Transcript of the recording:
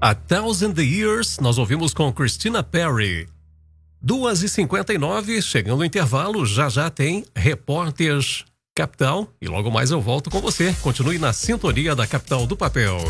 A Thousand Years, nós ouvimos com Christina Perri. 2h59, chegando no intervalo, já tem Repórteres Capital. E logo mais eu volto com você. Continue na sintonia da Capital do Papel.